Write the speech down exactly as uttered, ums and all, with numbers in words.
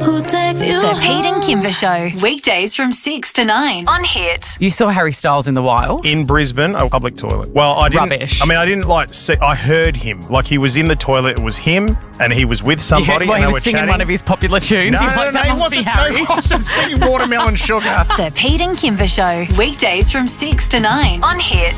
who takes you The Pete and home. Kimber Show, weekdays from six to nine on Hit. You saw Harry Styles in the wild? In Brisbane, a public toilet. Well, I didn't. Rubbish. I mean, I didn't like see. I heard him. Like, he was in the toilet. It was him, and he was with somebody. Yeah, well, and he they was were singing chatting. one of his popular tunes. No, You're no, like, no, that he must wasn't. be No, Harry. he wasn't singing Watermelon Sugar. The Pete and Kimber Show, weekdays from six to nine on Hit.